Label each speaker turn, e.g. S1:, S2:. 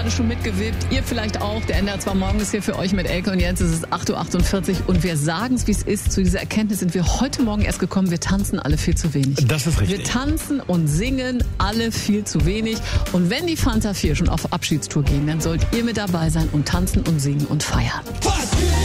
S1: gerade schon mitgewippt. Ihr vielleicht auch. Der NDR 2 Morgen ist hier für euch mit Elke und Jens. Es ist 8.48 Uhr und wir sagen es, wie es ist. Zu dieser Erkenntnis sind wir heute Morgen erst gekommen. Wir tanzen alle viel zu wenig.
S2: Das ist richtig.
S1: Wir tanzen und singen alle viel zu wenig. Und wenn die Fanta 4 schon auf Abschiedstour gehen, dann sollt ihr mit dabei sein und tanzen und singen und feiern.